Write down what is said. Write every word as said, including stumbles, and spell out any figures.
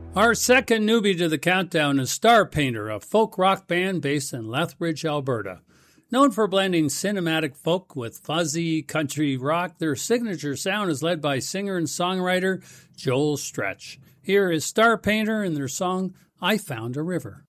Our second newbie to the countdown is Star Painter, a folk rock band based in Lethbridge, Alberta. Known for blending cinematic folk with fuzzy country rock, their signature sound is led by singer and songwriter Joel Stretch. Here is Star Painter and their song, I Found a River.